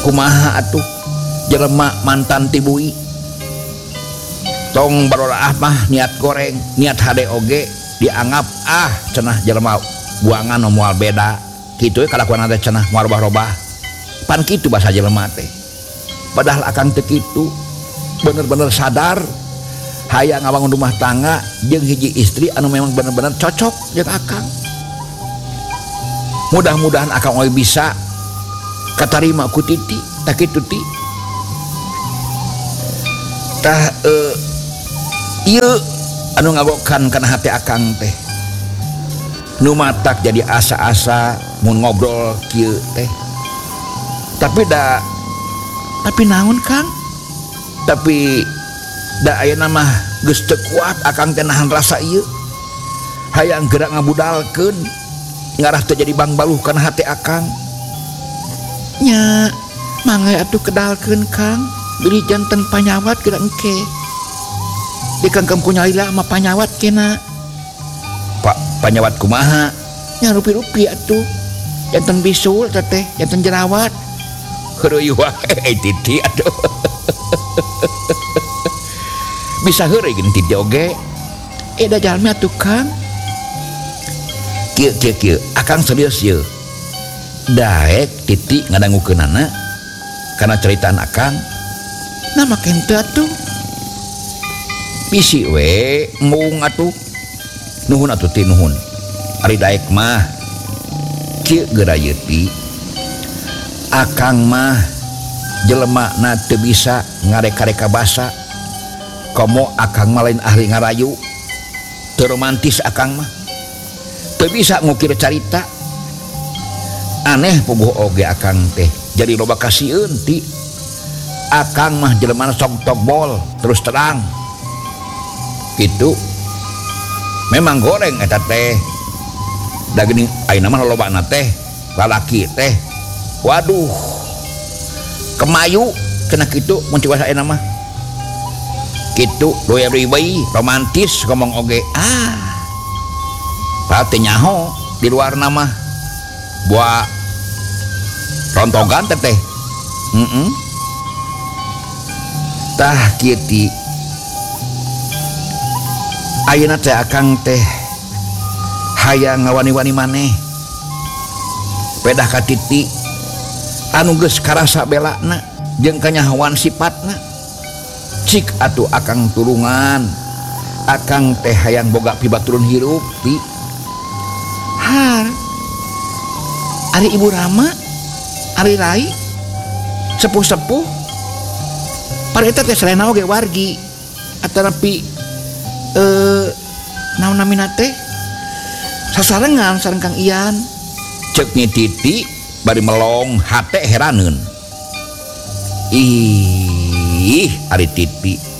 kumaha atuh jelema mantan tibui tong barolah mah niat goreng niat hade oge dianggap cenah jelema buangan moal beda kitu kalakuan teh cenah moal robah-robah pan kitu bahasa jelema teh padahal akang teu kitu bener-bener sadar hayang ngabangun rumah tangga jeung hiji istri anu memang bener-bener cocok jeung akang. Mudah-mudahan akang oge bisa katarima ku Titi tak kitu ti tah ieu anu ngagokan kana hati akang teh nu matak jadi asa-asa mun ngobrol kieu teh tapi naon Kang tapi da ayeuna mah geus teu kuat akang teh nahan rasa ieu hayang gerak ngabudalkeun ngarah teu jadi bang baluh kana hati akang nya mangga atuh kedalkeun Kang beli janten panyawat geura engke di kangkem kunyalila mah panyawat kena Pak panyawat kumaha nya rupi-rupi atuh janten bisul teh janten jerawat heureuy wae Titi atuh bisa heureuy geuning Titi oge da jalmi atuh Kang kieu akang serius ieu daek Titi ngadangukeunana kana ceritaan akang nama kente atuh bisi we mung atuh nuhun atuh ti nuhun ari daek mah kieu geura ieu ti akang mah jelemana teu bisa ngareka-reka basa komo akang mah lain ahli ngarayu teu romantis akang mah teu bisa ngukir carita aneh puguh oge akang teh jadi loba kasieun ti akang mah jelemana sok tobol terus terang gitu memang goreng eta teh da geuning ayeuna mah lolobana teh lalaki teh waduh kemayu cenah kitu mun ciwasa ayeuna mah kitu doyai romantis ngomong oge padahal teh nyaho di luar nama buat rontogan teh tah kieu ti ayeuna teh akang teh hayang ngawani-wani maneh pedah ka Titi anu geus karasa belana jeung kanyahoan sifatna cik atuh akang tulungan akang teh hayang boga pibaturun hirup ti har ari Ibu Rama ari Rai sepuh-sepuh pada eta teh sarena oge wargi atanapi naon namina teh sasarengan sareng Kang Ian ceuk Nyi Titi bari melong hate heraneun ih ari Titi